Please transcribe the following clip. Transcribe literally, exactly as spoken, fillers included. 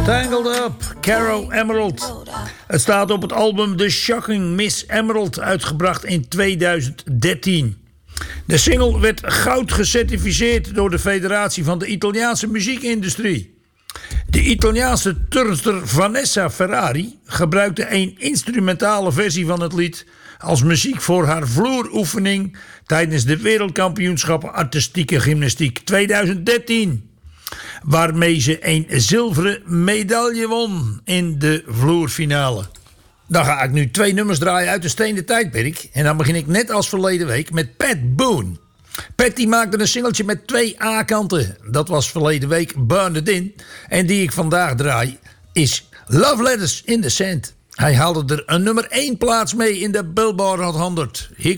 Tangled Up, Caro Emerald. Het staat op het album The Shocking Miss Emerald, uitgebracht in tweeduizend dertien. De single werd goud gecertificeerd door de Federatie van de Italiaanse Muziekindustrie. De Italiaanse turnster Vanessa Ferrari gebruikte een instrumentale versie van het lied als muziek voor haar vloeroefening tijdens de Wereldkampioenschappen Artistieke Gymnastiek tweeduizend dertien. Waarmee ze een zilveren medaille won in de vloerfinale. Dan ga ik nu twee nummers draaien uit de stenen tijdperk. En dan begin ik net als verleden week met Pat Boone. Pat die maakte een singeltje met twee A-kanten. Dat was verleden week Burn It In. En die ik vandaag draai is Love Letters in the Sand. Hij haalde er een nummer één plaats mee in de Billboard honderd. Hier